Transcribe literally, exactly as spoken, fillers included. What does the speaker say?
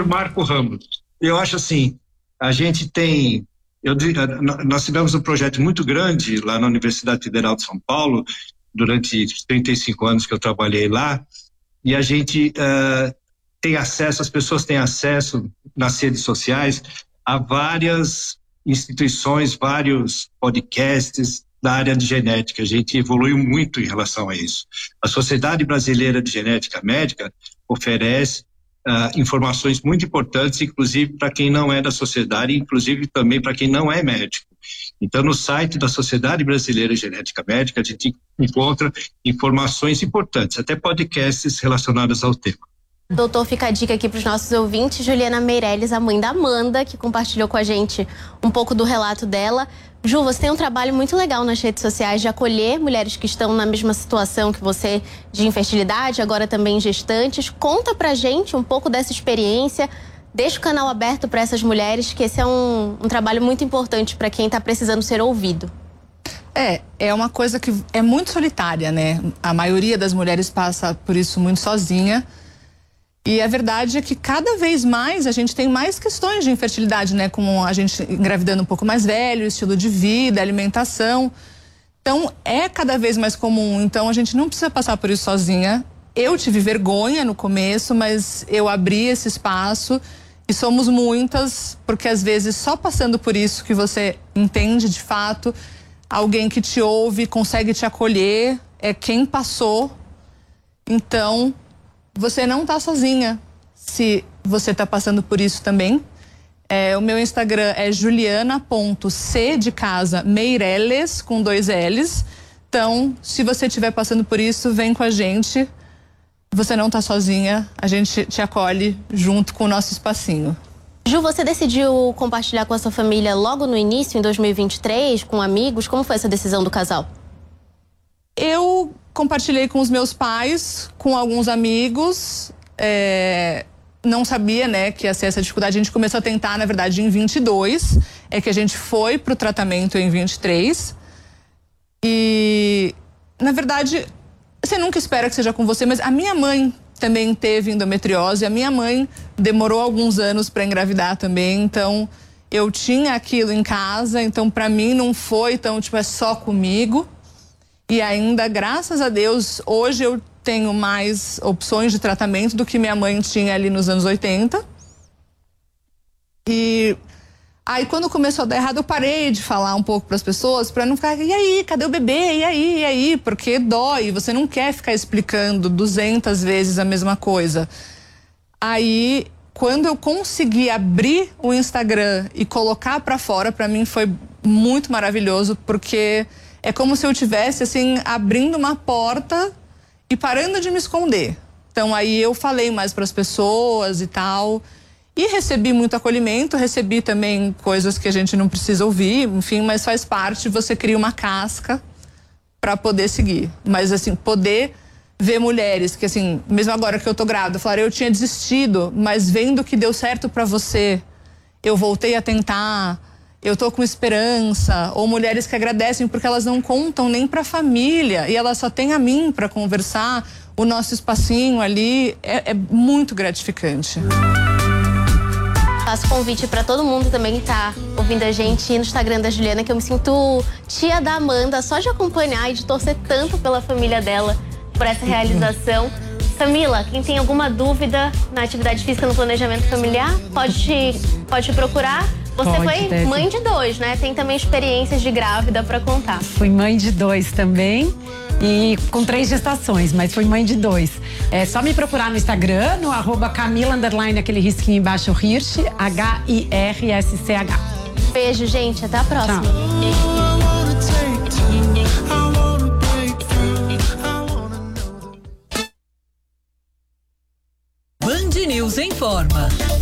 doutor Marco Ramos. Eu acho assim, a gente tem, eu, nós tivemos um projeto muito grande lá na Universidade Federal de São Paulo, durante os trinta e cinco anos que eu trabalhei lá, e a gente uh, tem acesso, as pessoas têm acesso nas redes sociais a várias instituições, vários podcasts da área de genética. A gente evoluiu muito em relação a isso. A Sociedade Brasileira de Genética Médica oferece uh, informações muito importantes, inclusive para quem não é da sociedade, inclusive também para quem não é médico. Então, no site da Sociedade Brasileira de Genética Médica, a gente encontra informações importantes, até podcasts relacionados ao tema. Doutor, fica a dica aqui para os nossos ouvintes. Juliana Meirelles, a mãe da Amanda, que compartilhou com a gente um pouco do relato dela. Ju, você tem um trabalho muito legal nas redes sociais de acolher mulheres que estão na mesma situação que você, de infertilidade, agora também gestantes. Conta pra gente um pouco dessa experiência. Deixa o canal aberto para essas mulheres, que esse é um, um trabalho muito importante para quem está precisando ser ouvido. É, é uma coisa que é muito solitária, né? A maioria das mulheres passa por isso muito sozinha. E a verdade é que cada vez mais a gente tem mais questões de infertilidade, né? Como a gente engravidando um pouco mais velho, estilo de vida, alimentação. Então, é cada vez mais comum. Então, a gente não precisa passar por isso sozinha. Eu tive vergonha no começo, mas eu abri esse espaço. E somos muitas, porque às vezes só passando por isso que você entende de fato, alguém que te ouve, consegue te acolher, é quem passou. Então, você não tá sozinha se você tá passando por isso também. É, o meu Instagram é juliana ponto c de casa Meirelles, com dois L's. Então, se você estiver passando por isso, vem com a gente. Você não tá sozinha, a gente te acolhe junto com o nosso espacinho. Ju, você decidiu compartilhar com a sua família logo no início, em dois mil e vinte e três, com amigos? Como foi essa decisão do casal? Eu compartilhei com os meus pais, com alguns amigos. É, não sabia, né, que ia ser essa dificuldade. A gente começou a tentar, na verdade, em vinte e dois. É que a gente foi pro tratamento em vinte e três. E, na verdade, você nunca espera que seja com você, mas a minha mãe também teve endometriose, a minha mãe demorou alguns anos para engravidar também, então eu tinha aquilo em casa, então para mim não foi tão, tipo, é só comigo. E ainda, graças a Deus, hoje eu tenho mais opções de tratamento do que minha mãe tinha ali nos anos oitenta. E aí, quando começou a dar errado, eu parei de falar um pouco para as pessoas, para não ficar, e aí, cadê o bebê? E aí, e aí? Porque dói, você não quer ficar explicando duzentas vezes a mesma coisa. Aí, quando eu consegui abrir o Instagram e colocar para fora, para mim foi muito maravilhoso, porque é como se eu tivesse, assim, abrindo uma porta e parando de me esconder. Então, aí eu falei mais para as pessoas e tal. E recebi muito acolhimento, recebi também coisas que a gente não precisa ouvir, enfim, mas faz parte, você cria uma casca para poder seguir. Mas, assim, poder ver mulheres que, assim, mesmo agora que eu tô grávida, falaram, eu tinha desistido, mas vendo que deu certo para você, eu voltei a tentar, eu tô com esperança. Ou mulheres que agradecem porque elas não contam nem pra família e elas só têm a mim para conversar, o nosso espacinho ali, é, é muito gratificante. Faço convite para todo mundo também que tá ouvindo a gente no Instagram da Juliana, que eu me sinto tia da Amanda, só de acompanhar e de torcer tanto pela família dela, por essa realização. Samila, quem tem alguma dúvida na atividade física, no planejamento familiar, pode te, pode te procurar. Você pode, foi deve. mãe de dois, né? Tem também experiências de grávida para contar. Fui mãe de dois também. E com três gestações, mas fui mãe de dois. É só me procurar no Instagram, no arroba Camila, underline, aquele risquinho embaixo, Hirsch, H I R S C H. Beijo, gente. Até a próxima. Tchau. Band News informa.